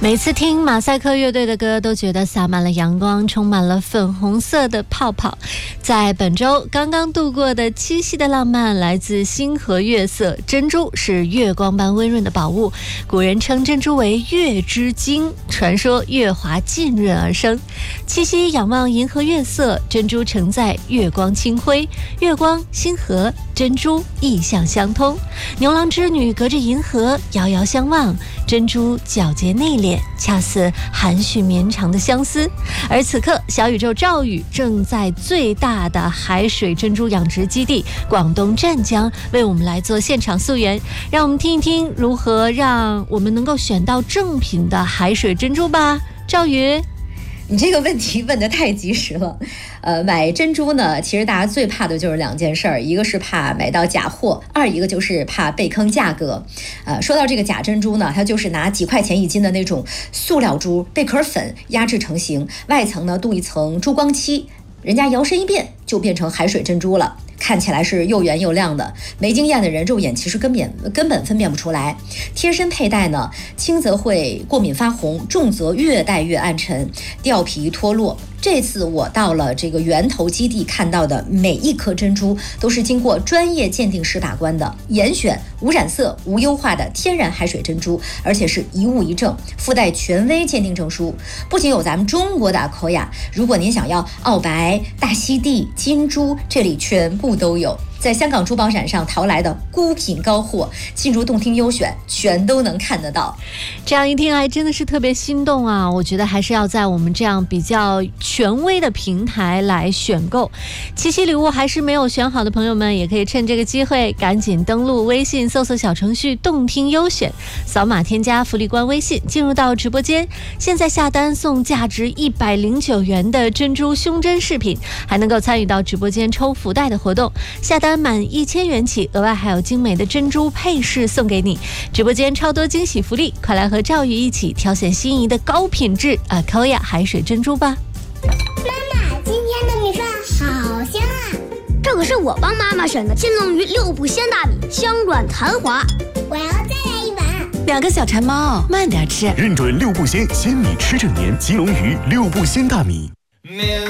每次听马赛克乐队的歌，都觉得洒满了阳光，充满了粉红色的泡泡。在本周刚刚度过的七夕的浪漫，来自星河月色。珍珠是月光般温润的宝物，古人称珍珠为月之精，传说月华浸润而生。七夕仰望银河月色，珍珠承载月光清辉，月光、星河、珍珠意象相通。牛郎织女隔着银河遥遥相望，珍珠皎洁内敛，恰似含蓄绵长的相思。而此刻，小宇宙赵宇正在最大的海水珍珠养殖基地广东湛江为我们来做现场溯源，让我们听一听如何让我们能够选到正品的海水珍珠吧。赵宇， 你这个问题问得太及时了。买珍珠呢，其实大家最怕的就是两件事儿，一个是怕买到假货，一个就是怕被坑价格。说到这个假珍珠呢，它就是拿几块钱一斤的那种塑料珠，贝壳粉压制成型，外层呢镀一层珠光漆，人家摇身一变就变成海水珍珠了。看起来是又圆又亮的，没经验的人肉眼其实根本分辨不出来。贴身佩戴呢，轻则会过敏发红，重则越戴越暗沉，掉皮脱落。这次我到了这个源头基地看到的每一颗珍珠都是经过专业鉴定师把关的，严选无染色、无优化的天然海水珍珠，而且是一物一证，附带权威鉴定证书。不仅有咱们中国的阿科亚，如果您想要澳白、大溪地、金珠，这里全部都有。在香港珠宝展上淘来的孤品高货，进入动听优选全都能看得到。 这样一听还真的是特别心动啊！我觉得还是要在我们这样比较权威的平台来选购。七夕礼物还是没有选好的朋友们，也可以趁这个机会赶紧登录微信，搜索小程序动听优选，扫码添加福利官微信，进入到直播间。现在下单送价值109元的珍珠胸针饰品，还能够参与到直播间抽福袋的活动。下单满1000元起，额外还有精美的珍珠配饰送给你。直播间超多惊喜福利，快来和赵宇一起挑选心仪的高品质科亚海水珍珠吧。 妈妈，今天的米饭好香啊！ 这可是我帮妈妈选的金龙鱼6步鲜大米，香软弹滑。 我要再来一碗。 2个小馋猫，慢点吃。 认准6步鲜，鲜米吃正年，金龙鱼6步鲜大米。